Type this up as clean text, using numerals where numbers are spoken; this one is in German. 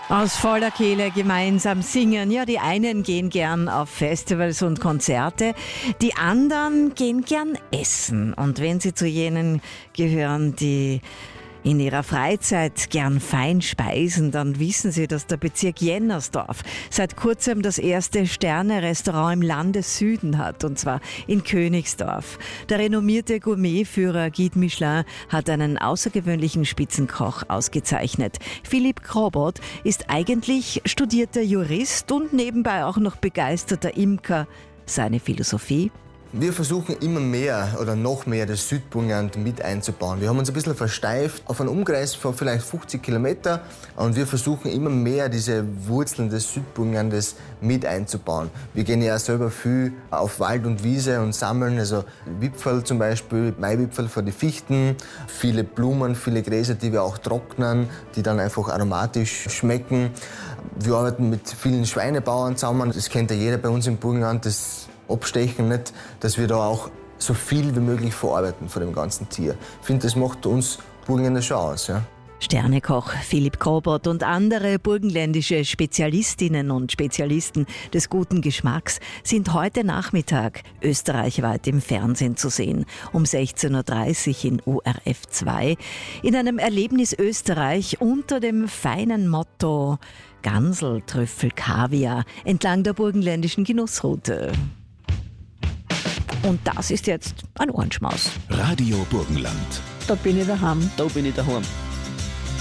Aus voller Kehle gemeinsam singen. Ja, die einen gehen gern auf Festivals und Konzerte, die anderen gehen gern essen. Und wenn sie zu jenen gehören, die in ihrer Freizeit gern fein speisen, dann wissen Sie, dass der Bezirk Jennersdorf seit kurzem das erste Sterne-Restaurant im Landessüden hat, und zwar in Königsdorf. Der renommierte Gourmetführer Guide Michelin hat einen außergewöhnlichen Spitzenkoch ausgezeichnet. Philipp Krobot ist eigentlich studierter Jurist und nebenbei auch noch begeisterter Imker. Seine Philosophie: Wir versuchen immer mehr oder noch mehr das Südburgenland mit einzubauen. Wir haben uns ein bisschen versteift auf einen Umkreis von vielleicht 50 Kilometer und wir versuchen immer mehr diese Wurzeln des Südburgenlandes mit einzubauen. Wir gehen ja selber viel auf Wald und Wiese und sammeln, also Wipferl zum Beispiel, Maiwipferl für die Fichten, viele Blumen, viele Gräser, die wir auch trocknen, die dann einfach aromatisch schmecken. Wir arbeiten mit vielen Schweinebauern zusammen, das kennt ja jeder bei uns im Burgenland, das Abstechen nicht, dass wir da auch so viel wie möglich verarbeiten von dem ganzen Tier. Ich finde, das macht uns Burgenländer schon aus. Ja. Sternekoch Philipp Krobot und andere burgenländische Spezialistinnen und Spezialisten des guten Geschmacks sind heute Nachmittag österreichweit im Fernsehen zu sehen. Um 16.30 Uhr in ORF 2 in einem Erlebnis Österreich unter dem feinen Motto Gansel, Trüffel, Kaviar entlang der burgenländischen Genussroute. Und das ist jetzt ein Ohrenschmaus. Radio Burgenland. Da bin ich daheim. Da bin ich daheim.